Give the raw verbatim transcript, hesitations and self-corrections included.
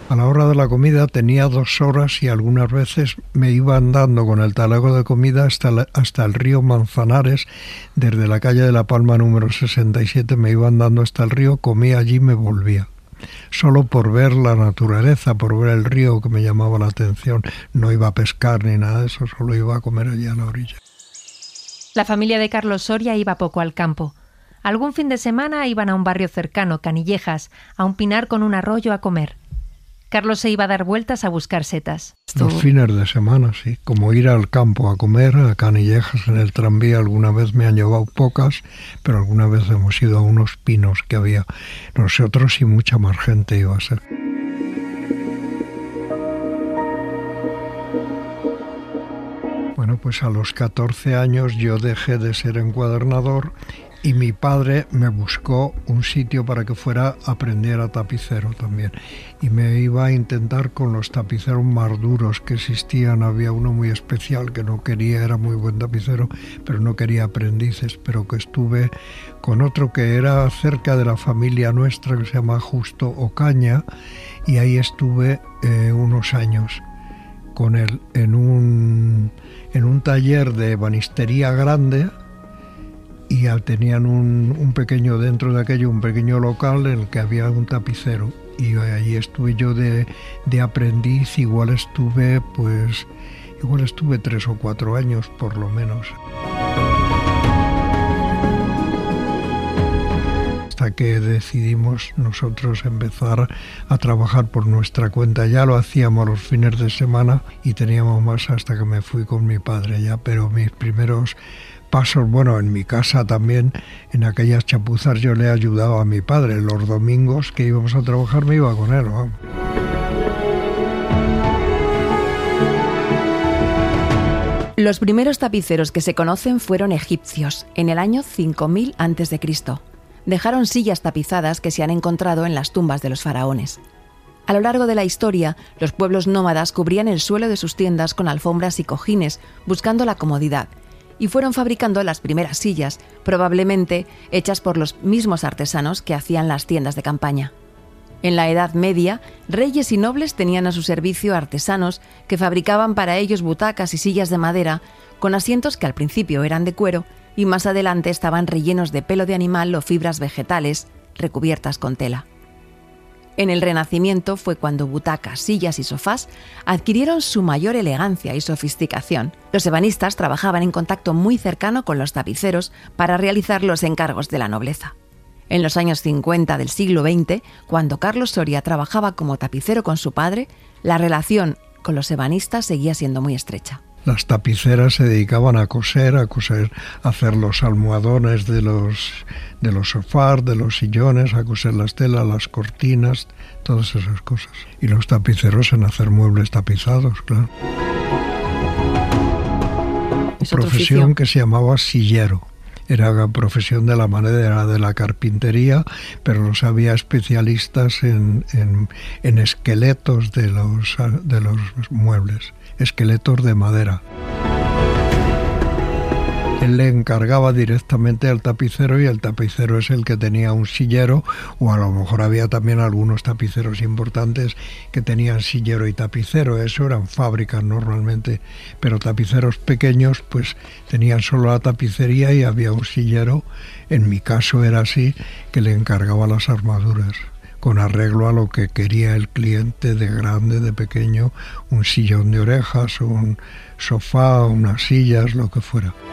A la hora de la comida tenía dos horas y algunas veces me iba andando con el talego de comida hasta, la, hasta el río Manzanares. Desde la calle de La Palma número sesenta y siete me iba andando hasta el río, comía allí y me volvía. Solo por ver la naturaleza, por ver el río, que me llamaba la atención. No iba a pescar ni nada de eso, solo iba a comer allí a la orilla. La familia de Carlos Soria iba poco al campo. Algún fin de semana iban a un barrio cercano, Canillejas, a un pinar con un arroyo a comer. Carlos se iba a dar vueltas a buscar setas. Los fines de semana, sí. Como ir al campo a comer, a Canillejas en el tranvía. Alguna vez me han llevado pocas, pero alguna vez hemos ido a unos pinos que había. Nosotros y mucha más gente iba a ser. Bueno, pues a los catorce años yo dejé de ser encuadernador y mi padre me buscó un sitio para que fuera a aprender a tapicero también. Y me iba a intentar con los tapiceros más duros que existían. Había uno muy especial que no quería, era muy buen tapicero, pero no quería aprendices. Pero que estuve con otro que era cerca de la familia nuestra, que se llama Justo Ocaña, y ahí estuve eh, unos años con él en un, en un taller de ebanistería grande. Y tenían un, un pequeño, dentro de aquello, un pequeño local en el que había un tapicero. Y allí estuve yo de, de aprendiz, igual estuve, pues, igual estuve tres o cuatro años, por lo menos. Hasta que decidimos nosotros empezar a trabajar por nuestra cuenta. Ya lo hacíamos los fines de semana y teníamos más hasta que me fui con mi padre ya, pero mis primeros pasos, bueno, en mi casa también, en aquellas chapuzas yo le ayudaba a mi padre. Los domingos que íbamos a trabajar me iba con él, ¿no? Los primeros tapiceros que se conocen fueron egipcios, en el año cinco mil antes de Cristo. Dejaron sillas tapizadas que se han encontrado en las tumbas de los faraones. A lo largo de la historia, los pueblos nómadas cubrían el suelo de sus tiendas con alfombras y cojines, buscando la comodidad, y fueron fabricando las primeras sillas, probablemente hechas por los mismos artesanos que hacían las tiendas de campaña. En la Edad Media, reyes y nobles tenían a su servicio artesanos que fabricaban para ellos butacas y sillas de madera, con asientos que al principio eran de cuero y más adelante estaban rellenos de pelo de animal o fibras vegetales recubiertas con tela. En el Renacimiento fue cuando butacas, sillas y sofás adquirieron su mayor elegancia y sofisticación. Los ebanistas trabajaban en contacto muy cercano con los tapiceros para realizar los encargos de la nobleza. En los años cincuenta del siglo veinte, cuando Carlos Soria trabajaba como tapicero con su padre, la relación con los ebanistas seguía siendo muy estrecha. Las tapiceras se dedicaban a coser, a coser, a hacer los almohadones de los, de los sofás, de los sillones, a coser las telas, las cortinas, todas esas cosas. Y los tapiceros en hacer muebles tapizados, claro. Es Profesión que se llamaba sillero. Era la profesión de la madera, de la carpintería, pero los había especialistas en, en, en esqueletos de los, de los muebles, esqueletos de madera. Él le encargaba directamente al tapicero y el tapicero es el que tenía un sillero, o a lo mejor había también algunos tapiceros importantes que tenían sillero y tapicero. Eso eran fábricas normalmente, pero tapiceros pequeños pues tenían solo la tapicería y había un sillero. En mi caso era así, que le encargaba las armaduras, con arreglo a lo que quería el cliente, de grande, de pequeño, un sillón de orejas, un sofá, unas sillas, lo que fuera.